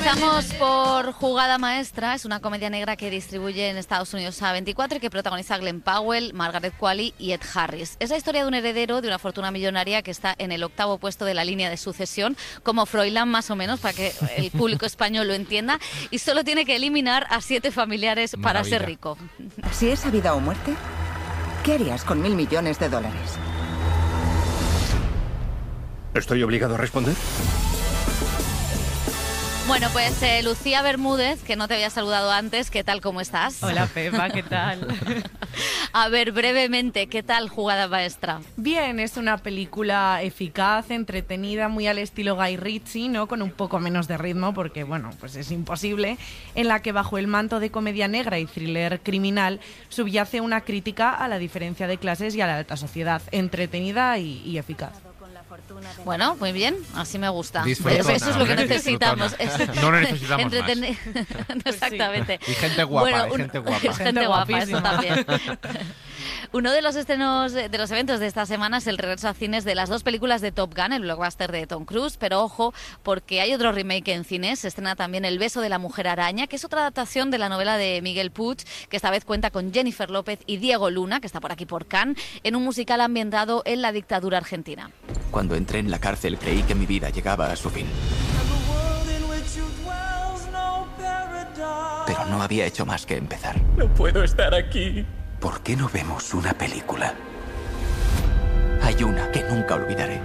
Comenzamos por Jugada Maestra. Es una comedia negra que distribuye en Estados Unidos A24 y que protagoniza Glenn Powell, Margaret Qualley y Ed Harris. Es la historia de un heredero de una fortuna millonaria que está en el 8º puesto de la línea de sucesión, como Froilán más o menos, para que el público español lo entienda, y solo tiene que eliminar a 7 familiares para ser rico. Si es a vida o muerte, ¿qué harías con $1.000 millones? ¿Estoy obligado a responder? Bueno, pues Lucía Bermúdez, que no te había saludado antes, ¿qué tal, cómo estás? Hola, Pepa, ¿qué tal? A ver, brevemente, ¿qué tal Jugada Maestra? Bien, es una película eficaz, entretenida, muy al estilo Guy Ritchie, ¿no? Con un poco menos de ritmo, porque, bueno, pues es imposible, en la que bajo el manto de comedia negra y thriller criminal subyace una crítica a la diferencia de clases y a la alta sociedad, entretenida y eficaz. Bueno, muy bien, así me gusta. Disfrutona, Eso es lo que necesitamos. No lo necesitamos más. Exactamente. Y gente guapa, gente guapa. Gente guapa, eso también. Uno de los estrenos, de los eventos de esta semana es el regreso a cines de las 2 películas de Top Gun, el blockbuster de Tom Cruise, pero ojo, porque hay otro remake en cines. Se estrena también El beso de la mujer araña, que es otra adaptación de la novela de Miguel Puig, que esta vez cuenta con Jennifer López y Diego Luna, que está por aquí por Cannes, en un musical ambientado en la dictadura argentina. Cuando entré en la cárcel creí que mi vida llegaba a su fin. Pero no había hecho más que empezar. No puedo estar aquí. ¿Por qué no vemos una película? Hay una que nunca olvidaré.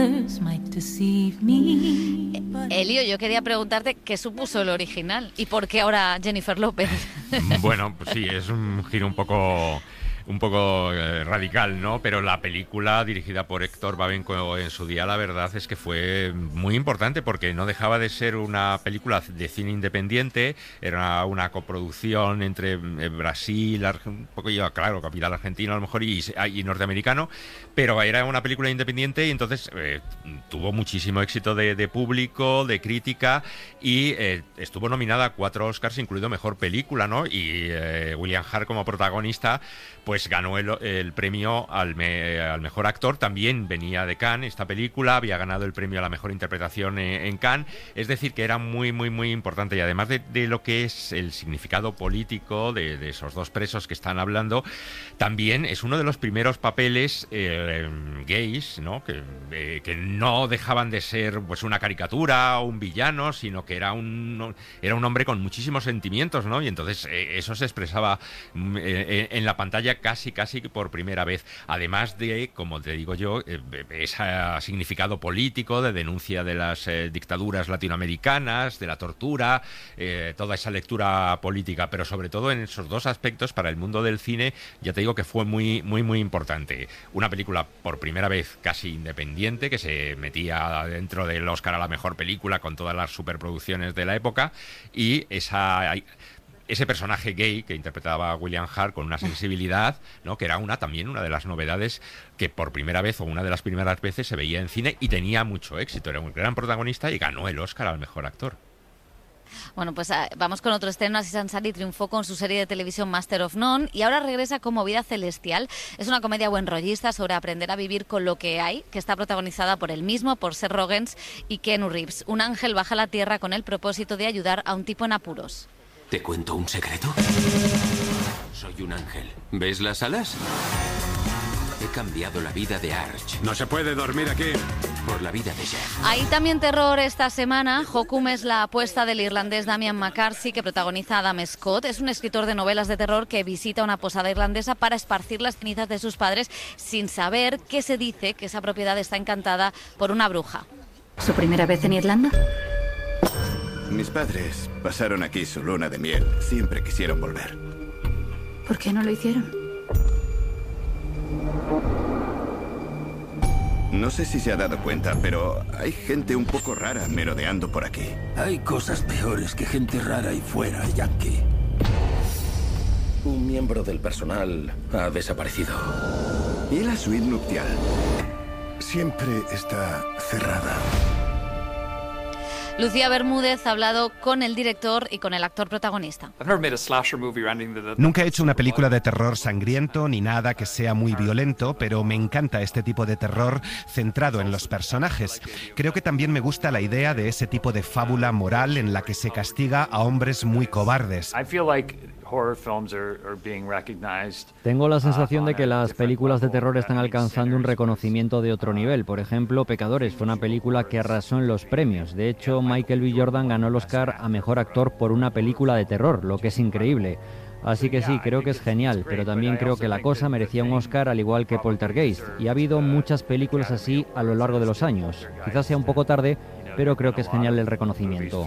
Elio, yo quería preguntarte qué supuso el original y por qué ahora Jennifer López. Bueno, pues sí, es un giro un poco radical, ¿no? Pero la película dirigida por Héctor Babenco en su día, la verdad es que fue muy importante porque no dejaba de ser una película de cine independiente, era una coproducción entre Brasil, un poco, claro, capital argentino a lo mejor y norteamericano, pero era una película independiente y entonces tuvo muchísimo éxito de público, de crítica y estuvo nominada a 4 Oscars, incluido Mejor Película, ¿no? Y William Hart como protagonista pues ganó el premio al mejor actor. También venía de Cannes esta película, había ganado el premio a la mejor interpretación en Cannes, es decir que era muy muy muy importante y además de lo que es el significado político de esos 2 presos que están hablando, también es uno de los primeros papeles gays, ¿no? Que no dejaban de ser pues una caricatura o un villano, sino que era un hombre con muchísimos sentimientos, ¿no? Y entonces eso se expresaba en la pantalla casi por primera vez, además de, como te digo yo, ese significado político de denuncia de las dictaduras latinoamericanas, de la tortura, toda esa lectura política, pero sobre todo en esos 2 aspectos para el mundo del cine, ya te digo que fue muy muy muy importante. Una película por primera vez casi independiente, que se metía dentro del Oscar a la mejor película con todas las superproducciones de la época y ese personaje gay que interpretaba William Hart con una sensibilidad, ¿no? Que era también una de las novedades que por primera vez o una de las primeras veces se veía en cine y tenía mucho éxito. Era un gran protagonista y ganó el Oscar al mejor actor. Bueno, pues vamos con otro estreno. Aziz Ansari triunfó con su serie de televisión Master of None y ahora regresa como Vida Celestial. Es una comedia buenrollista sobre aprender a vivir con lo que hay, que está protagonizada por él mismo, por Seth Rogen y Keanu Reeves. Un ángel baja a la tierra con el propósito de ayudar a un tipo en apuros. ¿Te cuento un secreto? Soy un ángel. ¿Ves las alas? He cambiado la vida de Arch. No se puede dormir aquí. Por la vida de Jeff. Hay también terror esta semana. Hokum es la apuesta del irlandés Damian McCarthy, que protagoniza a Adam Scott. Es un escritor de novelas de terror que visita una posada irlandesa para esparcir las cenizas de sus padres sin saber que se dice que esa propiedad está encantada por una bruja. ¿Su primera vez en Irlanda? Mis padres pasaron aquí su luna de miel. Siempre quisieron volver. ¿Por qué no lo hicieron? No sé si se ha dado cuenta, pero hay gente un poco rara merodeando por aquí. Hay cosas peores que gente rara y fuera, Yankee. Un miembro del personal ha desaparecido. ¿Y la suite nupcial? Siempre está cerrada. Lucía Bermúdez ha hablado con el director y con el actor protagonista. Nunca he hecho una película de terror sangriento ni nada que sea muy violento, pero me encanta este tipo de terror centrado en los personajes. Creo que también me gusta la idea de ese tipo de fábula moral en la que se castiga a hombres muy cobardes. Tengo la sensación de que las películas de terror están alcanzando un reconocimiento de otro nivel. Por ejemplo, Pecadores fue una película que arrasó en los premios. De hecho, Michael B. Jordan ganó el Oscar a Mejor Actor por una película de terror, lo que es increíble. Así que sí, creo que es genial, pero también creo que La Cosa merecía un Oscar al igual que Poltergeist. Y ha habido muchas películas así a lo largo de los años. Quizás sea un poco tarde, pero creo que es genial el reconocimiento.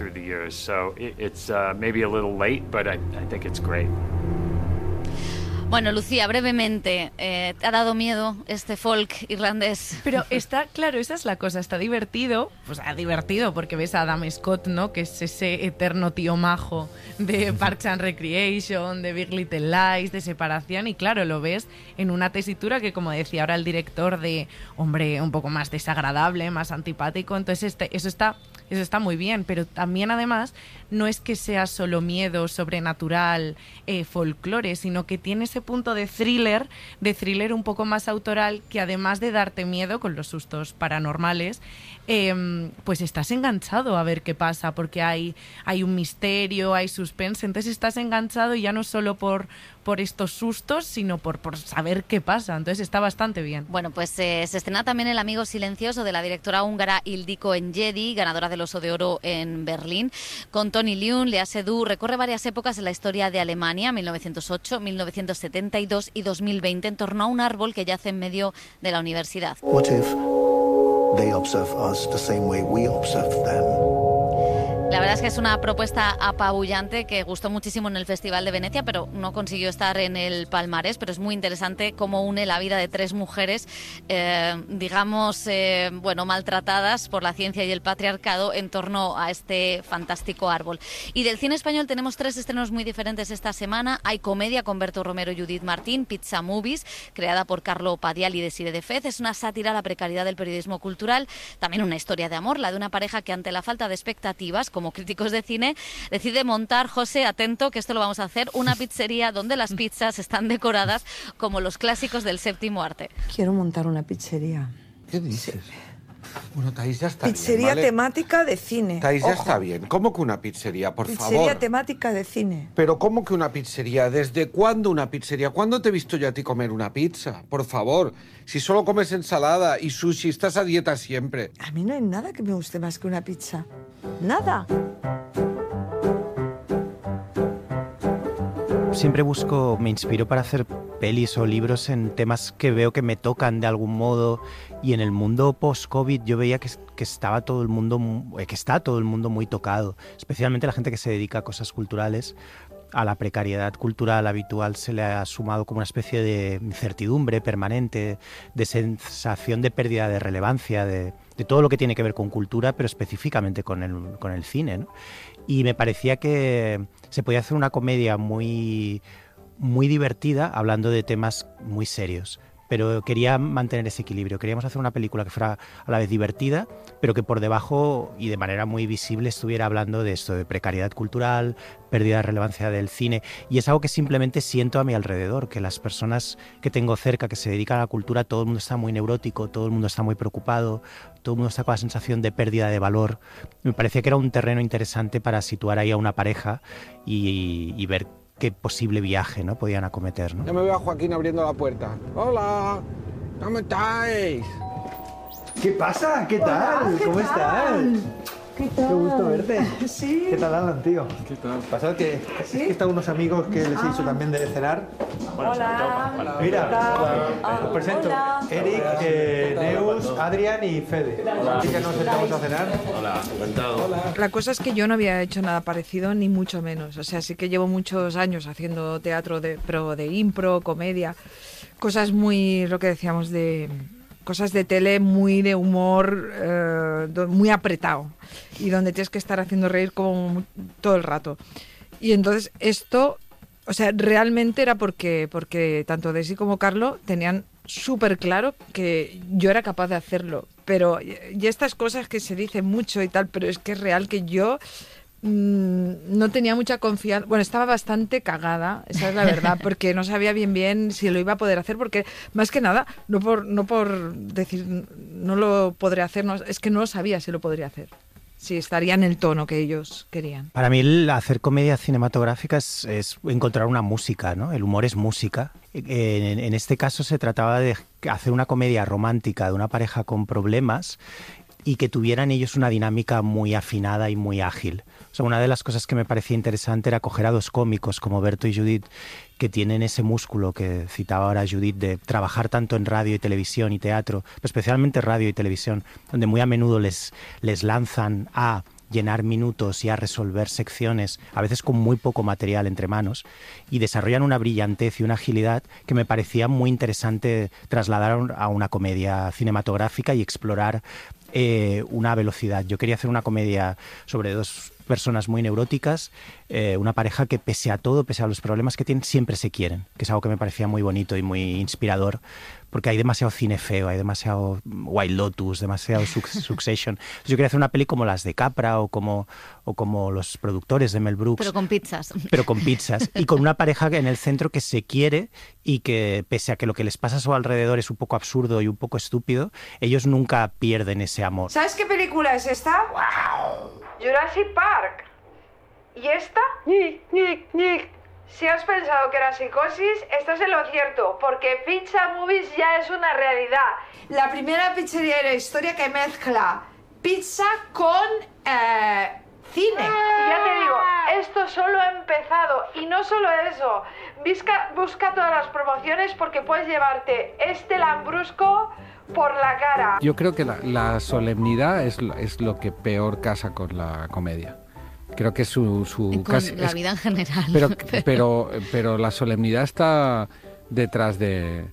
Bueno, Lucía, brevemente, ¿te ha dado miedo este folk irlandés? Pero está, claro, esa es la cosa, está divertido, pues divertido porque ves a Adam Scott, ¿no? Que es ese eterno tío majo de Parks and Recreation, de Big Little Lies, de Separación, y claro, lo ves en una tesitura que, como decía ahora el director, de hombre un poco más desagradable, más antipático, entonces eso está muy bien, pero también además no es que sea solo miedo, sobrenatural, folclore, sino que tiene ese punto de thriller un poco más autoral, que además de darte miedo con los sustos paranormales, pues estás enganchado a ver qué pasa, porque hay un misterio, hay suspense, entonces estás enganchado y ya no solo por estos sustos, sino por saber qué pasa, entonces está bastante bien. Bueno, pues se estrena también El amigo silencioso, de la directora húngara Ildikó Enyedi, ganadora del Oso de Oro en Berlín, con Tony Leung, Léa Seydoux. Recorre varias épocas en la historia de Alemania, 1908, 1972 y 2020, en torno a un árbol que yace en medio de la universidad. What if they observe us the same way we observe them? La verdad es que es una propuesta apabullante que gustó muchísimo en el Festival de Venecia, pero no consiguió estar en el palmarés, pero es muy interesante cómo une la vida de tres mujeres, maltratadas por la ciencia y el patriarcado en torno a este fantástico árbol. Y del cine español tenemos tres estrenos muy diferentes esta semana. Hay comedia con Berto Romero y Judith Martín, Pizza Movies, creada por Carlo Padial y Desiree de Fez. Es una sátira a la precariedad del periodismo cultural, también una historia de amor, la de una pareja que ante la falta de expectativas, como críticos de cine, decide montar, José, atento, que esto lo vamos a hacer, una pizzería donde las pizzas están decoradas como los clásicos del séptimo arte. Quiero montar una pizzería. ¿Qué dices? Sí. Bueno, Thais, ya está pizzería bien, ¿vale? Temática de cine. Thais, ya Ojo. está bien. ¿Cómo que una pizzería, por favor? Pizzería temática de cine. Pero ¿cómo que una pizzería? ¿Desde cuándo una pizzería? ¿Cuándo te he visto yo a ti comer una pizza? Por favor, si solo comes ensalada y sushi, estás a dieta siempre. A mí no hay nada que me guste más que una pizza. Nada. Siempre me inspiro para hacer pelis o libros en temas que veo que me tocan de algún modo, y en el mundo post-COVID yo veía que está todo el mundo muy tocado, especialmente la gente que se dedica a cosas culturales. A la precariedad cultural habitual se le ha sumado como una especie de incertidumbre permanente, de sensación de pérdida de relevancia, de todo lo que tiene que ver con cultura, pero específicamente con el cine, ¿no? Y me parecía que se podía hacer una comedia muy, muy divertida hablando de temas muy serios. Pero quería mantener ese equilibrio. Queríamos hacer una película que fuera a la vez divertida, pero que por debajo y de manera muy visible estuviera hablando de esto, de precariedad cultural, pérdida de relevancia del cine. Y es algo que simplemente siento a mi alrededor, que las personas que tengo cerca que se dedican a la cultura, todo el mundo está muy neurótico, todo el mundo está muy preocupado, todo el mundo está con la sensación de pérdida de valor. Me parecía que era un terreno interesante para situar ahí a una pareja y ver qué posible viaje, ¿no?, podían acometer, ¿no? Ya me veo a Joaquín abriendo la puerta. ¡Hola! ¿Cómo estáis? ¿Qué pasa? ¿Qué tal? Hola, ¿Cómo estás? ¿Qué tal? Qué gusto verte. Sí. ¿Qué tal, Alan, tío? ¿Qué tal? Pasa que es que están unos amigos que les he dicho también de cenar. Hola. Mira, os presento. Hola. Eric, Neus, Adrián y Fede. Así que nos sentamos a cenar. Hola, encantado. La cosa es que yo no había hecho nada parecido, ni mucho menos. O sea, sí que llevo muchos años haciendo teatro pero de impro, comedia, cosas muy, lo que decíamos, de cosas de tele, muy de humor, muy apretado, y donde tienes que estar haciendo reír como todo el rato. Y entonces esto, o sea, realmente era porque tanto Desi como Carlo tenían súper claro que yo era capaz de hacerlo. Pero, y estas cosas que se dicen mucho y tal, pero es que es real que yo no tenía mucha confianza. Bueno, estaba bastante cagada, esa es la verdad, porque no sabía bien si lo iba a poder hacer, porque más que nada, no por decir no lo podré hacer, no, es que no sabía si lo podría hacer. Sí, estaría en el tono que ellos querían. Para mí el hacer comedia cinematográfica es encontrar una música, ¿no? El humor es música. En este caso se trataba de hacer una comedia romántica de una pareja con problemas y que tuvieran ellos una dinámica muy afinada y muy ágil. O sea, una de las cosas que me parecía interesante era coger a dos cómicos como Berto y Judith, que tienen ese músculo que citaba ahora Judith, de trabajar tanto en radio y televisión y teatro, pero especialmente radio y televisión, donde muy a menudo les lanzan a llenar minutos y a resolver secciones, a veces con muy poco material entre manos, y desarrollan una brillantez y una agilidad que me parecía muy interesante trasladar a una comedia cinematográfica y explorar una velocidad. Yo quería hacer una comedia sobre dos personas muy neuróticas, una pareja que pese a todo, pese a los problemas que tienen, siempre se quieren, que es algo que me parecía muy bonito y muy inspirador, porque hay demasiado cine feo, hay demasiado White Lotus, demasiado Succession. Entonces yo quería hacer una peli como las de Capra o como los productores de Mel Brooks. Pero con pizzas. Pero con pizzas. Y con una pareja en el centro que se quiere y que, pese a que lo que les pasa a su alrededor es un poco absurdo y un poco estúpido, ellos nunca pierden ese amor. ¿Sabes qué película es esta? ¡Wow! Jurassic Park. ¿Y esta? Si has pensado que era psicosis, estás en lo cierto, porque Pizza Movies ya es una realidad. La primera pizzería de la historia que mezcla pizza con cine. Y ya te digo, esto solo ha empezado. Y no solo eso, busca todas las promociones porque puedes llevarte este lambrusco por la cara. Yo creo que la solemnidad es lo que peor casa con la comedia. Creo que su con la vida en general. Pero la solemnidad está detrás de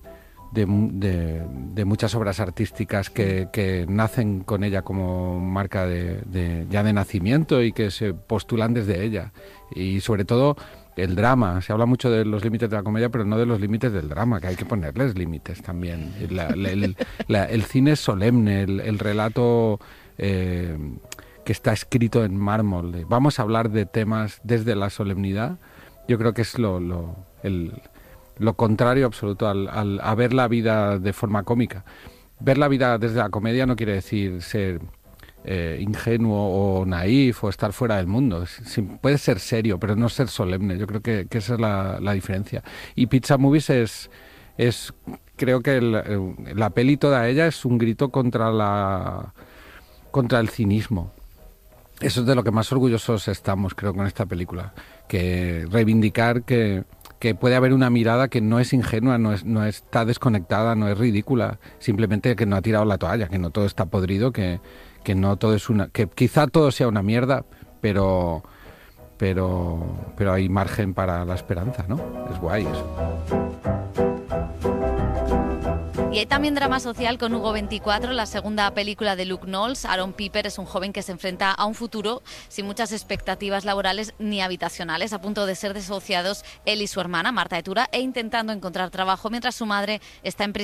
muchas obras artísticas que nacen con ella como marca ya de nacimiento y que se postulan desde ella. Y sobre todo el drama. Se habla mucho de los límites de la comedia, pero no de los límites del drama, que hay que ponerles límites también. El cine es solemne, el relato que está escrito en mármol. Vamos a hablar de temas desde la solemnidad. Yo creo que es lo contrario absoluto a ver la vida de forma cómica. Ver la vida desde la comedia no quiere decir ser ingenuo o naif o estar fuera del mundo. Puede ser serio, pero no ser solemne. Yo creo que esa es la diferencia. Y Pizza Movies creo que la peli toda ella es un grito contra el cinismo. Eso es de lo que más orgullosos estamos, creo, con esta película. Que reivindicar que puede haber una mirada que no es ingenua, no está desconectada, no es ridícula. Simplemente que no ha tirado la toalla, que no todo está podrido, que no todo es que quizá todo sea una mierda, pero hay margen para la esperanza, ¿no? Es guay eso. Y hay también drama social con Hugo 24, la segunda película de Luke Knowles. Aaron Piper es un joven que se enfrenta a un futuro sin muchas expectativas laborales ni habitacionales, a punto de ser desahuciados él y su hermana, Marta Etura, e intentando encontrar trabajo mientras su madre está en prisión